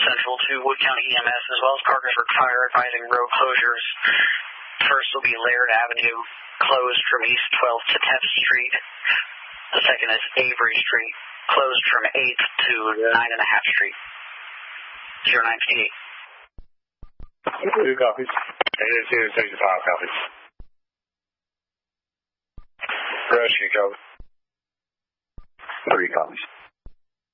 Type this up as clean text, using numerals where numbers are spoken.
Central to Wood County EMS, as well as Parkersburg Fire, advising road closures. First will be Laird Avenue, closed from East 12th to 10th Street. The second is Avery Street, closed from 8th to 9.5 Street. 0958. 2 copies. 80265 copies. Rescue copies. 3 copies.